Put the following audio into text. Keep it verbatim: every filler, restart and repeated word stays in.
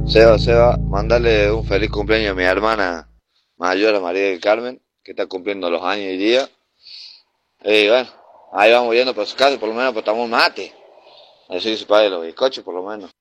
Seba, Seba, mándale un feliz cumpleaños a mi hermana mayor, a María del Carmen, que está cumpliendo los años y día. Y bueno, ahí vamos yendo por su casa, por lo menos pues tomamos un mate. Así que se pague los bizcochos, por lo menos.